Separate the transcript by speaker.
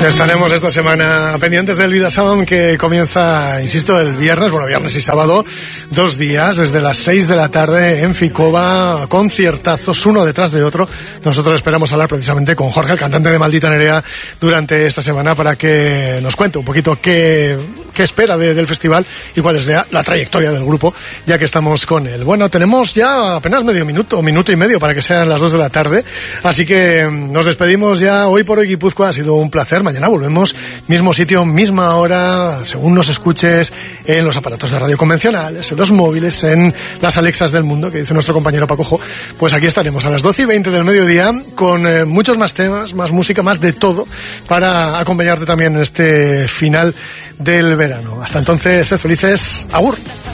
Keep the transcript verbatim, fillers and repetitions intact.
Speaker 1: Estaremos esta semana pendientes del Vida Sound, que comienza, insisto, el viernes, bueno, viernes y sábado, dos días, desde las seis de la tarde en Ficova, conciertazos uno detrás de otro. Nosotros esperamos hablar precisamente con Jorge, el cantante de Maldita Nerea, durante esta semana para que nos cuente un poquito qué, qué espera de, del festival y cuál es ya la trayectoria del grupo, ya que estamos con él. Bueno, tenemos ya apenas medio minuto, o minuto y medio para que sean las dos de la tarde, así que nos despedimos ya hoy por hoy, Guipúzcoa. Ha sido un placer. Mañana volvemos, mismo sitio, misma hora, según nos escuches, en los aparatos de radio convencionales, en los móviles, en las Alexas del mundo, que dice nuestro compañero Pacojo. Pues aquí estaremos a las doce y veinte del mediodía con eh, muchos más temas, más música, más de todo, para acompañarte también en este final del verano. Hasta entonces, sed felices. Agur.